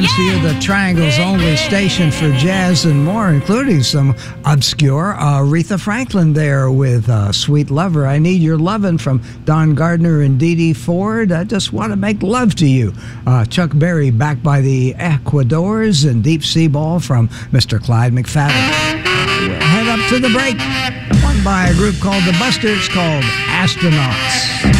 brings to you the Triangle's only station for jazz and more, including some obscure Aretha Franklin there with Sweet Lover. I Need Your Lovin' from Don Gardner and Dee Dee Ford. I Just Want to Make Love to You. Chuck Berry backed by the Ecuadors and Deep Sea Ball from Mr. Clyde McFadden. We'll head up to the break. One by a group called the Busters called Astronauts.